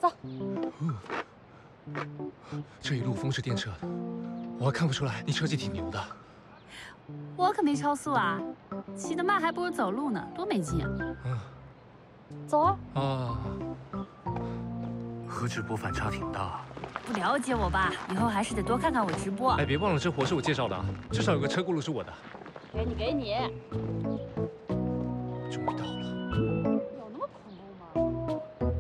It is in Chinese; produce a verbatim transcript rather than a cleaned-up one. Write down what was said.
走。 这一路风是电掣的，我还看不出来你车技挺牛的。 我可没超速啊，骑得慢还不如走路呢，多没劲啊！ 嗯， 走啊！ 啊， 和直播反差挺大。 不了解我吧？以后还是得多看看我直播。 哎，别忘了这活是我介绍的啊，至少有个车轱辘是我的。 给你，给你。